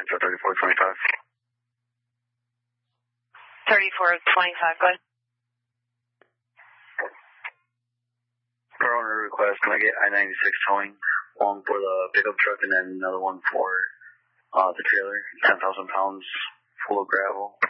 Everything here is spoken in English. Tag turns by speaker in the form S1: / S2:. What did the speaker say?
S1: for 3425.
S2: 3425, go ahead.
S1: Per owner request, can I get I-96 towing? One for the pickup truck and then another one for the trailer, 10,000 pounds full of gravel.